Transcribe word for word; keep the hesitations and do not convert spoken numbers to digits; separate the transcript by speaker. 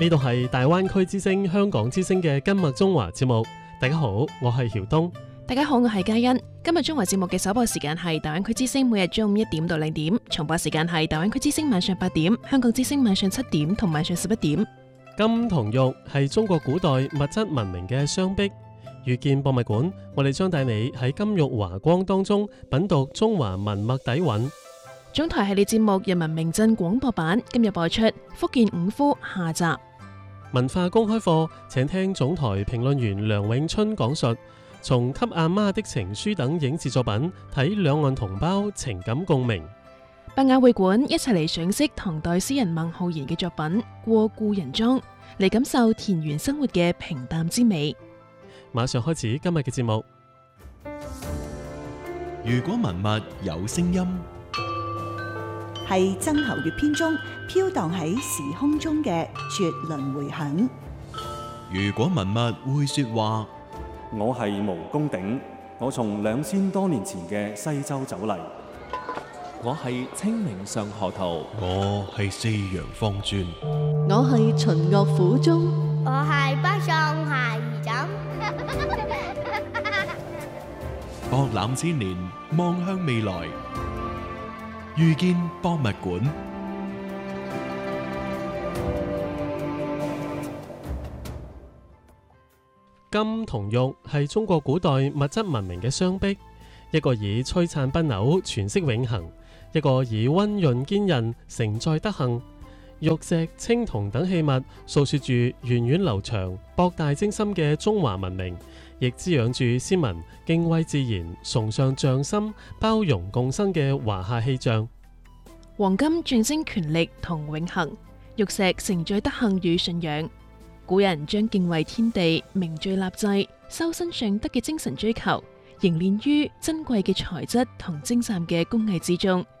Speaker 1: 呢度係大灣區之聲香港之聲嘅今日中華節目。大家好，我係曉東。
Speaker 2: 大家好，我係嘉欣。今日中華節目嘅首播時間係大灣區之聲，每日中午一點到兩點；重播時間係大灣區之聲晚上八點、香港之聲晚上七點同晚上十一點。
Speaker 1: 金同玉係中國古代物質文明嘅雙璧。遇見博物館，我哋將帶你喺金玉華光當中品讀中華文物底蘊。
Speaker 2: 總台系列節目《人民名鎮廣播版》今日播出福建五夫下集。
Speaker 1: 文化公開課，請聽總台評論員梁永春講述從《給阿媽的情書》等影視作品睇兩岸同胞情感共鳴。
Speaker 2: 北雅會館一齊嚟賞識唐代詩人孟浩然嘅作品《過故人莊》，嚟感受田園生活嘅平淡之美。
Speaker 1: 馬上開始今日嘅節目。
Speaker 3: 如果文物有聲音，
Speaker 4: 係曾侯乙編中飄蕩喺時空中嘅絕倫迴響。
Speaker 3: 如果文物會說話，
Speaker 5: 我係毛公鼎，我從兩千多年前嘅西周走嚟。
Speaker 6: 我係清明上河圖，
Speaker 3: 我係四羊方尊，
Speaker 7: 我係秦樂府中，
Speaker 8: 我係北宋孩兒枕。
Speaker 3: 博覽千年，望向未來，遇見博物館。
Speaker 1: 金同玉係中國古代物質文明嘅雙璧，一個以璀璨不朽詮釋永恆，一個以溫潤堅韌承載德行。玉石、青銅等器物訴說住源遠流長、博大精深嘅中華文明，亦滋養住先民敬畏自然、崇尚匠心、包容共生嘅華夏氣象。
Speaker 2: 黃金象徵權力同永恆，玉石承載德行與信仰。古人將敬畏天地、明罪立制、修身上德嘅精神追求，凝練於珍貴嘅材質同精湛嘅工藝之中，